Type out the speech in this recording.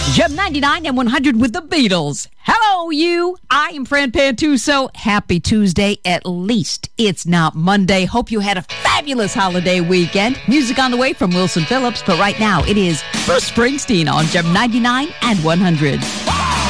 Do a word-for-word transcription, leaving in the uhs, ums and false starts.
Gem ninety-nine and one hundred with the Beatles. Hello, you. I am Fran Pantuso. Happy Tuesday. At least it's not Monday. Hope you had a fabulous holiday weekend. Music on the way from Wilson Phillips, but right now it is Bruce Springsteen on Gem ninety-nine and one hundred.